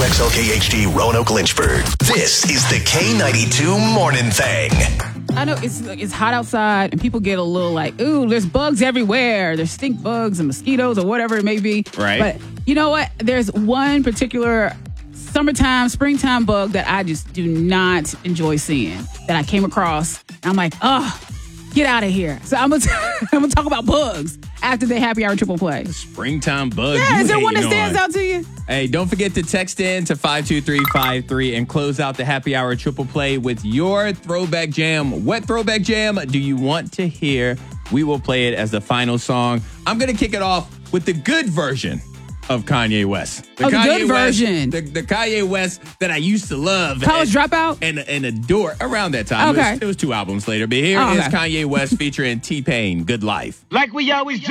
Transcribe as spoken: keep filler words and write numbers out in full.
X L K H D Roanoke Lynchburg. This is the K ninety-two Morning Thing. I know it's it's hot outside and people get a little like, ooh, there's bugs everywhere. There's stink bugs and mosquitoes or whatever it may be. Right. But you know what? There's one particular summertime, springtime bug that I just do not enjoy seeing that I came across. And I'm like, oh, get out of here. So I'm going to I'm gonna talk about bugs after the happy hour triple play. Springtime bug. Yeah, you is there one that hating stands on. out to you? Hey, don't forget to text in to five two three five three and close out the happy hour triple play with your throwback jam. What throwback jam do you want to hear? We will play it as the final song. I'm going to kick it off with the good version of Kanye West. The Oh, the Kanye good West, version. The, the Kanye West that I used to love. College and, Dropout? And, and adore around that time. Okay. It was, it was two albums later. But here Oh, is okay. Kanye West featuring T-Pain, Good Life. Like we always do.